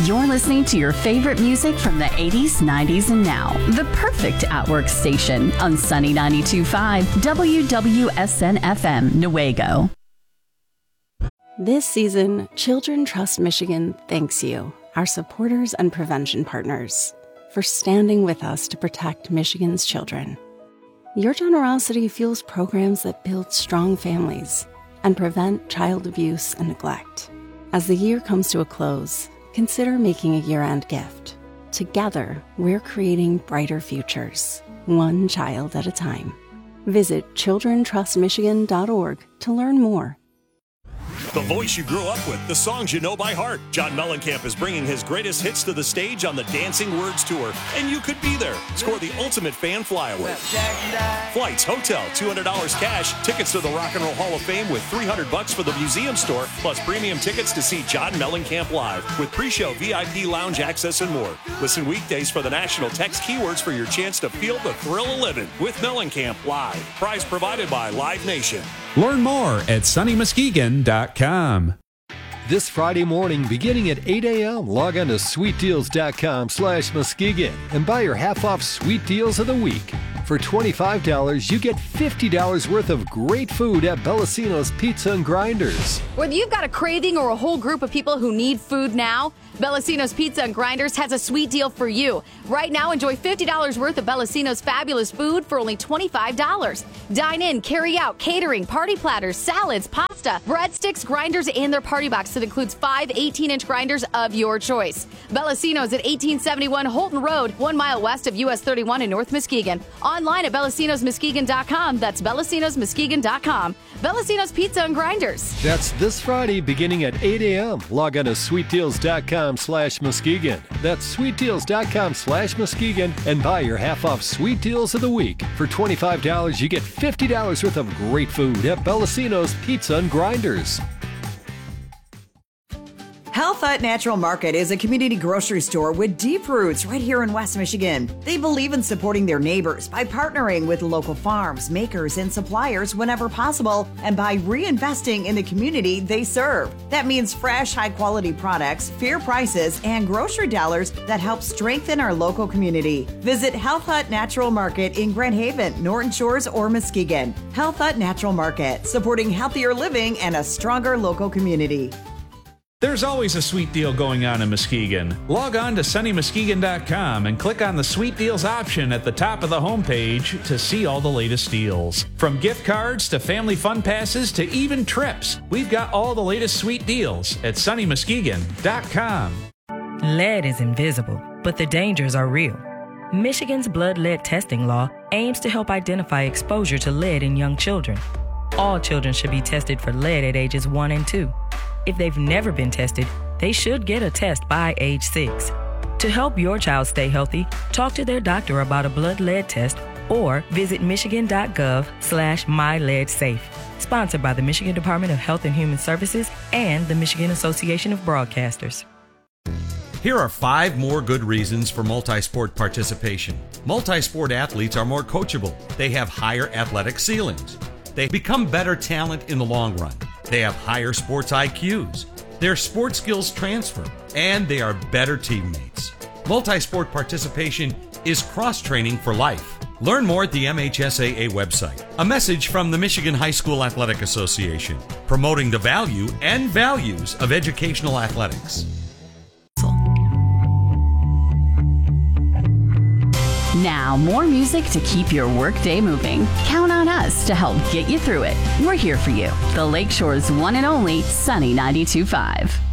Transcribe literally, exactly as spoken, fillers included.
You're listening to your favorite music from the eighties, nineties, and now. The perfect at-work station on Sunny ninety-two point five W W S N F M, Newaygo. This season, Children Trust Michigan thanks you, our supporters and prevention partners, for standing with us to protect Michigan's children. Your generosity fuels programs that build strong families and prevent child abuse and neglect. As the year comes to a close, consider making a year-end gift. Together, we're creating brighter futures, one child at a time. Visit children trust michigan dot org to learn more. The voice you grew up with, the songs you know by heart. John Mellencamp is bringing his greatest hits to the stage on the Dancing Words Tour, and you could be there. Score the ultimate fan flyaway. Flights, hotel, two hundred dollars cash, tickets to the Rock and Roll Hall of Fame with three hundred bucks for the museum store, plus premium tickets to see John Mellencamp live with pre-show V I P lounge access and more. Listen weekdays for the national text keywords for your chance to feel the thrill of living with Mellencamp live. Prize provided by Live Nation. Learn more at Sunny Muskegon dot com. This Friday morning, beginning at eight a.m., log on to sweet deals dot com slash Muskegon and buy your half-off Sweet Deals of the Week. For twenty-five dollars, you get fifty dollars worth of great food at Bellacino's Pizza and Grinders. Whether you've got a craving or a whole group of people who need food now, Bellacino's Pizza and Grinders has a sweet deal for you. Right now, enjoy fifty dollars worth of Bellacino's fabulous food for only twenty-five dollars. Dine in, carry out, catering, party platters, salads, pasta, breadsticks, grinders, and their party box that includes five eighteen-inch grinders of your choice. Bellacino's at eighteen seventy-one Holton Road, one mile west of U S thirty-one in North Muskegon. Online at Bellacinos Muskegon dot com. That's Bellacinos Muskegon dot com. Bellacino's Pizza and Grinders. That's this Friday beginning at eight a.m. Log on to sweet deals dot com slash Muskegon. That's sweet deals dot com slash Muskegon and buy your half-off Sweet Deals of the Week. For twenty-five dollars, you get fifty dollars worth of great food at Bellacino's Pizza and Grinders. Health Hut Natural Market is a community grocery store with deep roots right here in West Michigan. They believe in supporting their neighbors by partnering with local farms, makers, and suppliers whenever possible, and by reinvesting in the community they serve. That means fresh, high-quality products, fair prices, and grocery dollars that help strengthen our local community. Visit Health Hut Natural Market in Grand Haven, Norton Shores, or Muskegon. Health Hut Natural Market, supporting healthier living and a stronger local community. There's always a sweet deal going on in Muskegon. Log on to Sunny Muskegon dot com and click on the Sweet Deals option at the top of the homepage to see all the latest deals. From gift cards to family fun passes to even trips, we've got all the latest sweet deals at Sunny Muskegon dot com. Lead is invisible, but the dangers are real. Michigan's blood lead testing law aims to help identify exposure to lead in young children. All children should be tested for lead at ages one and two. If they've never been tested, they should get a test by age six. To help your child stay healthy, talk to their doctor about a blood lead test or visit michigan dot gov slash my lead safe. Sponsored by the Michigan Department of Health and Human Services and the Michigan Association of Broadcasters. Here are five more good reasons for multi-sport participation. Multi-sport athletes are more coachable. They have higher athletic ceilings. They become better talent in the long run. They have higher sports I Qs. Their sports skills transfer, and they are better teammates. Multi-sport participation is cross-training for life. Learn more at the M H S A A website. A message from the Michigan High School Athletic Association, promoting the value and values of educational athletics. Now, more music to keep your workday moving. Count on us to help get you through it. We're here for you. The Lakeshore's one and only Sunny ninety-two point five.